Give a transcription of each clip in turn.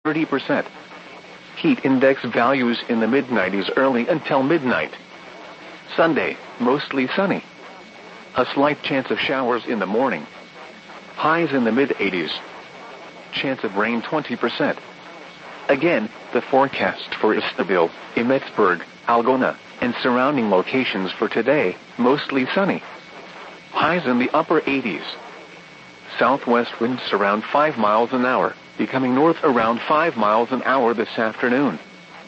30%. Heat index values in the mid-90s early until midnight. Sunday, mostly sunny. A slight chance of showers in the morning. Highs in the mid-80s. Chance of rain 20%. Again, the forecast for Istanbul, Emetsburg, Algona, and surrounding locations for today, mostly sunny. Highs in the upper 80s. Southwest winds around 5 miles an hour, becoming north around 5 miles an hour this afternoon.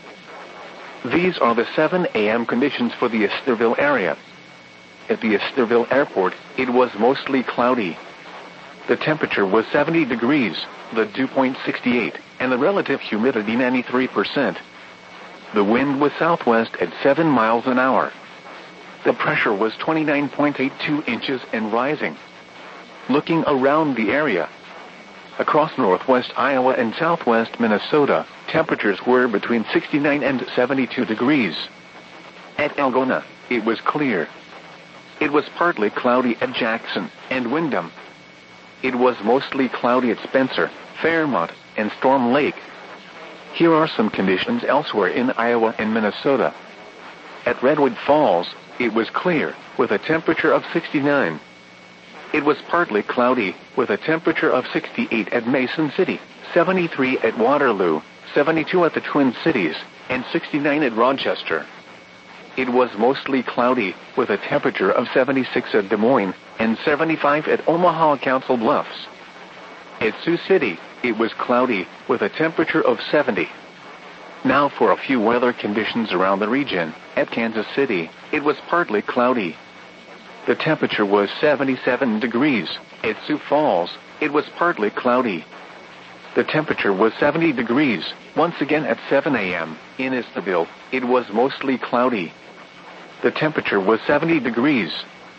These are the 7 a.m. conditions for the Istanbul area. At the Istanbul airport, it was mostly cloudy. The temperature was 70 degrees, the dew point 68, and the relative humidity 93%. The wind was southwest at 7 miles an hour. The pressure was 29.82 inches and rising. Looking around the area, across northwest Iowa and southwest Minnesota, temperatures were between 69 and 72 degrees. At Algona, it was clear. It was partly cloudy at Jackson and Windham. It was mostly cloudy at Spencer, Fairmont, and Storm Lake. Here are some conditions elsewhere in Iowa and Minnesota. At Redwood Falls, it was clear, with a temperature of 69. It was partly cloudy, with a temperature of 68 at Mason City, 73 at Waterloo, 72 at the Twin Cities, and 69 at Rochester. It was mostly cloudy, with a temperature of 76 at Des Moines, and 75 at Omaha Council Bluffs. At Sioux City, it was cloudy, with a temperature of 70. Now for a few weather conditions around the region. At Kansas City, it was partly cloudy. The temperature was 77 degrees. At Sioux Falls, it was partly cloudy. The temperature was 70 degrees. Once again at 7 a.m. in Istanbul, it was mostly cloudy. The temperature was 70 degrees.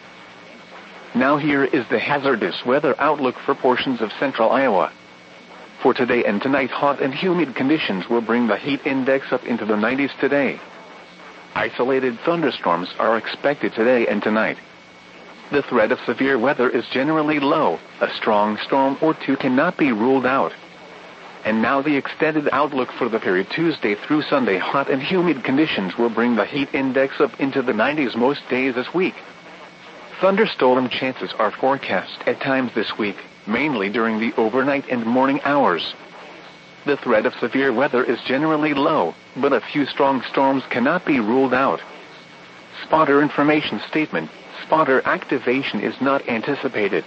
Now here is the hazardous weather outlook for portions of central Iowa. For today and tonight, hot and humid conditions will bring the heat index up into the 90s today. Isolated thunderstorms are expected today and tonight. The threat of severe weather is generally low. A strong storm or two cannot be ruled out. And now the extended outlook for the period Tuesday through Sunday. Hot and humid conditions will bring the heat index up into the 90s most days this week. Thunderstorm chances are forecast at times this week, mainly during the overnight and morning hours. The threat of severe weather is generally low, but a few strong storms cannot be ruled out. Spotter information statement. Spotter activation is not anticipated.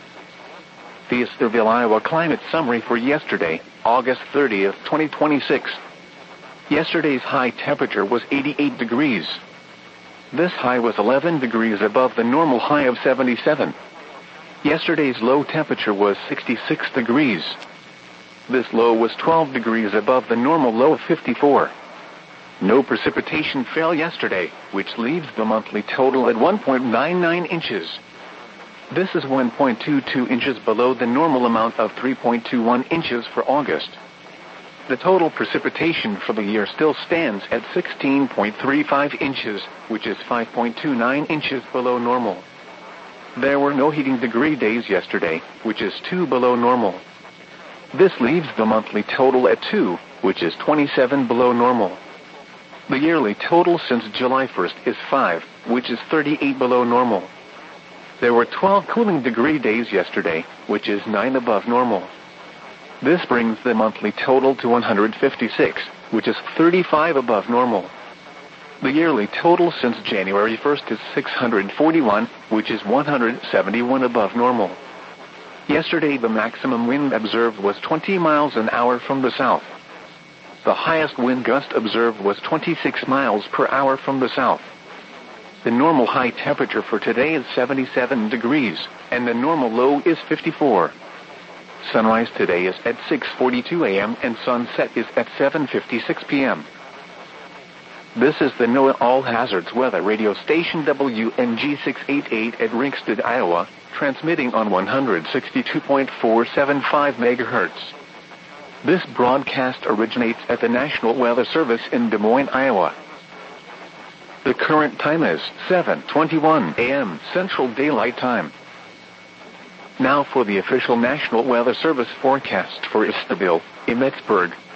The Istanbul, Iowa climate summary for yesterday, August 30th, 2026. Yesterday's high temperature was 88 degrees. This high was 11 degrees above the normal high of 77. Yesterday's low temperature was 66 degrees. This low was 12 degrees above the normal low of 54. No precipitation fell yesterday, which leaves the monthly total at 1.99 inches. This is 1.22 inches below the normal amount of 3.21 inches for August. The total precipitation for the year still stands at 16.35 inches, which is 5.29 inches below normal. There were no heating degree days yesterday, which is 2 below normal. This leaves the monthly total at 2, which is 27 below normal. The yearly total since July 1st is 5, which is 38 below normal. There were 12 cooling degree days yesterday, which is 9 above normal. This brings the monthly total to 156, which is 35 above normal. The yearly total since January 1st is 641, which is 171 above normal. Yesterday the maximum wind observed was 20 miles an hour from the south. The highest wind gust observed was 26 miles per hour from the south. The normal high temperature for today is 77 degrees, and the normal low is 54. Sunrise today is at 6:42 a.m. and sunset is at 7:56 p.m. This is the NOAA All Hazards Weather Radio Station WNG 688 at Ringsted, Iowa, transmitting on 162.475 MHz. This broadcast originates at the National Weather Service in Des Moines, Iowa. The current time is 7:21 a.m. Central Daylight Time. Now for the official National Weather Service forecast for Istanbul, Emetsburg,